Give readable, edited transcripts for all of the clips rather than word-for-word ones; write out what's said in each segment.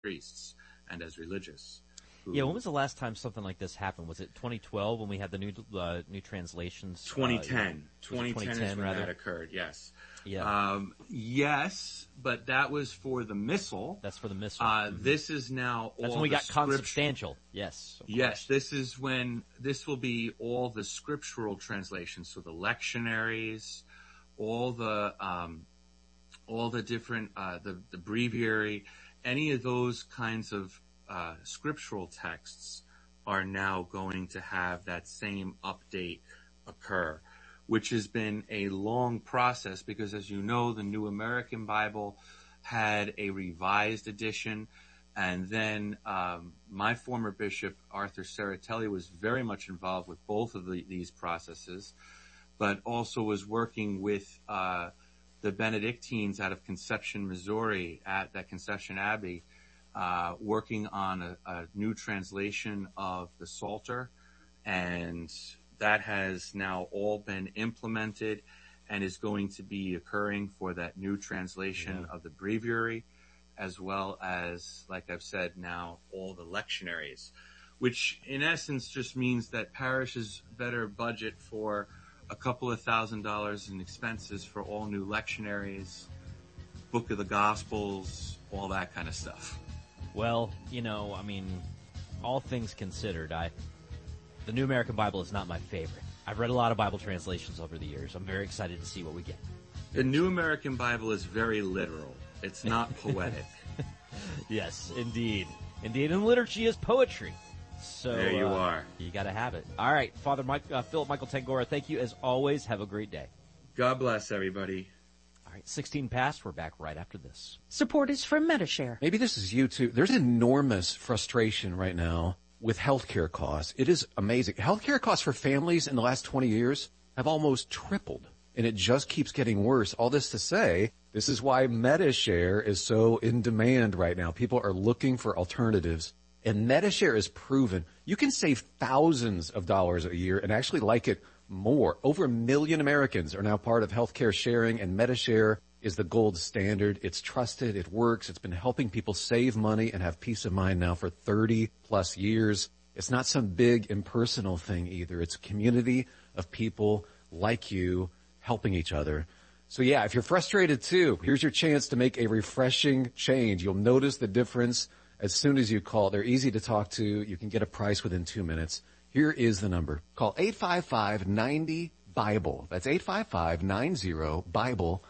priests and as religious. Yeah, when was the last time something like this happened? Was it 2012 when we had the new translations? 2010. 2010 is when rather? that occurred, yes. Yeah. Yes, but that was for the Missal. That's for the Missal. This is now all That's when we got consubstantial. Yes. Yes, this is when this will be all the scriptural translations, so the lectionaries, all the different the breviary, any of those kinds of scriptural texts are now going to have that same update occur, which has been a long process because, as you know, the New American Bible had a revised edition, and then my former bishop, Arthur Serratelli, was very much involved with both of these processes, but also was working with the Benedictines out of Conception, Missouri, at that Conception Abbey, working on a new translation of the Psalter, and that has now all been implemented and is going to be occurring for that new translation of the breviary, as well as, like I've said, now all the lectionaries, which in essence just means that parishes better budget for a couple of $1,000s in expenses for all new lectionaries, Book of the Gospels, all that kind of stuff. Well, I mean, all things considered, the New American Bible is not my favorite. I've read a lot of Bible translations over the years. I'm very excited to see what we get. The New American Bible is very literal. It's not poetic. Yes, indeed. Indeed, and liturgy is poetry. So there you are. You got to have it. All right, Father Philip Michael Tangora, thank you as always. Have a great day. God bless everybody. All right, 16 past. We're back right after this. Support is from Medi-Share. Maybe this is you too. There's enormous frustration right now with healthcare costs. It is amazing. Healthcare costs for families in the last 20 years have almost tripled, and it just keeps getting worse. All this to say, this is why Medi-Share is so in demand right now. People are looking for alternatives, and Medi-Share is proven. You can save thousands of dollars a year and actually like it more. Over 1 million Americans are now part of healthcare sharing, and Medi-Share is the gold standard. It's trusted. It works. It's been helping people save money and have peace of mind now for 30 plus years. It's not some big impersonal thing either. It's a community of people like you helping each other. So yeah, if you're frustrated too, here's your chance to make a refreshing change. You'll notice the difference as soon as you call. They're easy to talk to. You can get a price within 2 minutes. Here is the number. Call 855-90-BIBLE. That's 855-90-BIBLE.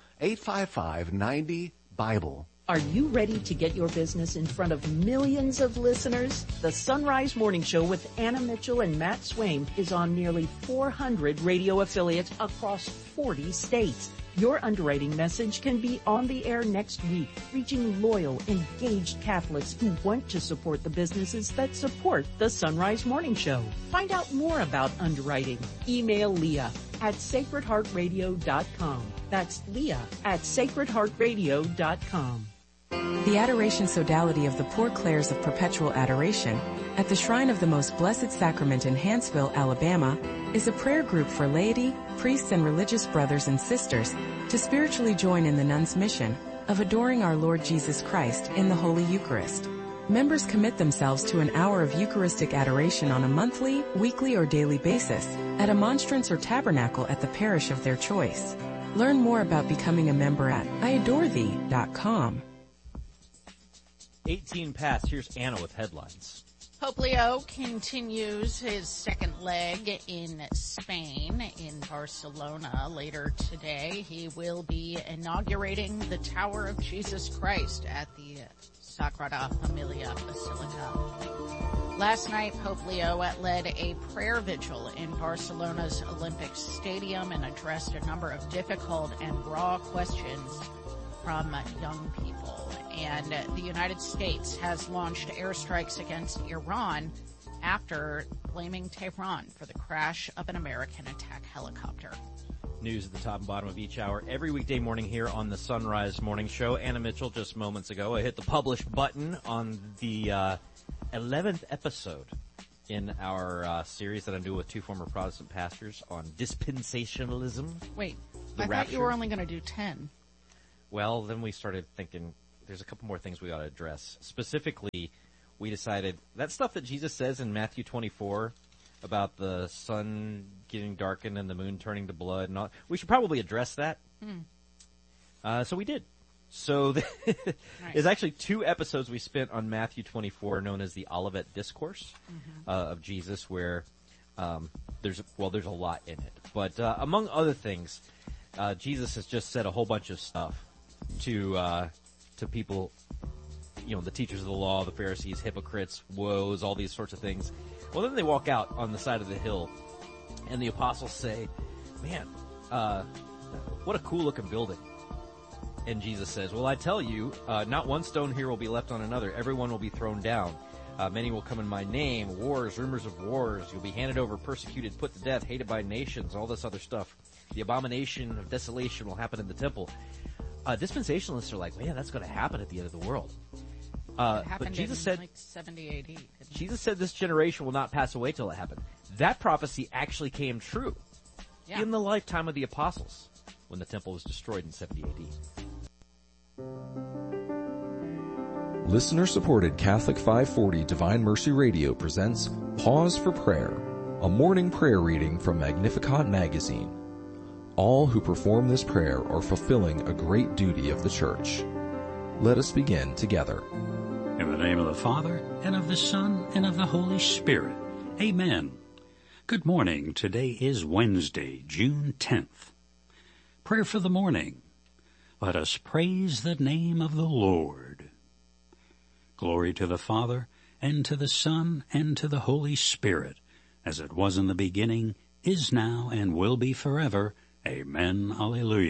855-90-BIBLE. Are you ready to get your business in front of millions of listeners? The Sunrise Morning Show with Anna Mitchell and Matt Swain is on nearly 400 radio affiliates across 40 states. Your underwriting message can be on the air next week, reaching loyal, engaged Catholics who want to support the businesses that support the Sunrise Morning Show. Find out more about underwriting. Email Leah at sacredheartradio.com. That's Leah at sacredheartradio.com. The Adoration Sodality of the Poor Clares of Perpetual Adoration at the Shrine of the Most Blessed Sacrament in Hanceville, Alabama, is a prayer group for laity, priests, and religious brothers and sisters to spiritually join in the nuns' mission of adoring our Lord Jesus Christ in the Holy Eucharist. Members commit themselves to an hour of Eucharistic adoration on a monthly, weekly, or daily basis at a monstrance or tabernacle at the parish of their choice. Learn more about becoming a member at iadorethee.com. 18 past. Here's Anna with headlines. Pope Leo continues his second leg in Spain, in Barcelona. Later today, he will be inaugurating the Tower of Jesus Christ at the Sagrada Familia Basilica. Last night, Pope Leo led a prayer vigil in Barcelona's Olympic Stadium and addressed a number of difficult and raw questions from young people. And the United States has launched airstrikes against Iran after blaming Tehran for the crash of an American attack helicopter. News at the top and bottom of each hour every weekday morning here on the Sunrise Morning Show. Anna Mitchell, just moments ago, I hit the publish button on the 11th episode in our series that I'm doing with two former Protestant pastors on dispensationalism. Wait, the I rapture. thought you were only going to do 10. Well, then we started thinking there's a couple more things we ought to address. Specifically, we decided that stuff that Jesus says in Matthew 24 about the sun getting darkened and the moon turning to blood and all, we should probably address that. So we did. So there's actually 2 episodes we spent on Matthew 24 known as the Olivet Discourse of Jesus, where there's a lot in it. But among other things, Jesus has just said a whole bunch of stuff to people, the teachers of the law, the Pharisees, hypocrites, woes, all these sorts of things. Well, then they walk out on the side of the hill, and the apostles say, man, what a cool-looking building. And Jesus says, well, I tell you, not one stone here will be left on another. Everyone will be thrown down. Many will come in my name, wars, rumors of wars. You'll be handed over, persecuted, put to death, hated by nations, all this other stuff. The abomination of desolation will happen in the temple. Dispensationalists are like, man, that's going to happen at the end of the world. But Jesus said, like 70 AD. Jesus said this generation will not pass away till it happened. That prophecy actually came true in the lifetime of the apostles when the temple was destroyed in 70 AD. Listener-supported Catholic 540 Divine Mercy Radio presents Pause for Prayer, a morning prayer reading from Magnificat magazine. All who perform this prayer are fulfilling a great duty of the Church. Let us begin together. In the name of the Father, and of the Son, and of the Holy Spirit. Amen. Good morning. Today is Wednesday, June 10th. Prayer for the morning. Let us praise the name of the Lord. Glory to the Father, and to the Son, and to the Holy Spirit, as it was in the beginning, is now, and will be forever. Amen. Alleluia.